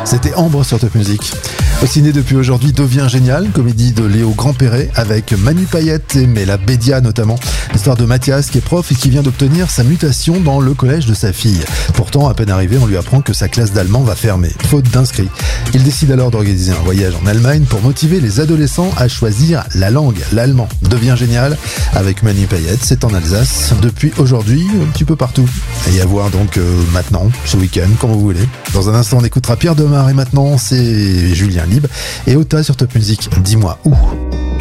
C'était Ambre sur Top Music. Au ciné depuis aujourd'hui, Devient génial, comédie de Léo Grandperret avec Manu Payette et Mela Bédia notamment. L'histoire de Mathias qui est prof et qui vient d'obtenir sa mutation dans le collège de sa fille. Pourtant, à peine arrivé, on lui apprend que sa classe d'allemand va fermer, faute d'inscrits. Il décide alors d'organiser un voyage en Allemagne pour motiver les adolescents à choisir la langue, l'allemand. Devient génial avec Manu Payette, c'est en Alsace depuis aujourd'hui, un petit peu partout. Et à voir donc maintenant, ce week-end, quand vous voulez. Dans un instant, on écoutera Pierre Demar et maintenant c'est Julien Libre et Ota sur Top Music. Dis-moi où.